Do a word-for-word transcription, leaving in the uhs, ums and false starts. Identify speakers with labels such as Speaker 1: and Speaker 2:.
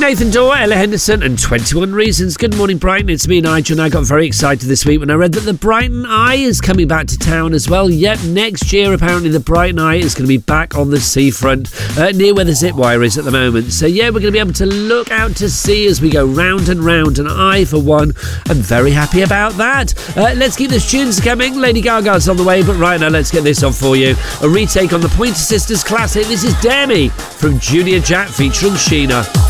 Speaker 1: Nathan Dorr, Ella Henderson and twenty-one Reasons. Good morning, Brighton. It's me, Nigel, and I got very excited this week when I read that the Brighton Eye is coming back to town as well. Yep, next year, apparently, the Brighton Eye is going to be back on the seafront, uh, near where the zip wire is at the moment. So, yeah, we're going to be able to look out to sea as we go round and round, and I, for one, am very happy about that. Uh, let's keep the tunes coming. Lady Gaga's on the way, but right now, let's get this on for you. A retake on the Pointer Sisters classic. This is Dare Me from Junior Jack featuring Sheena.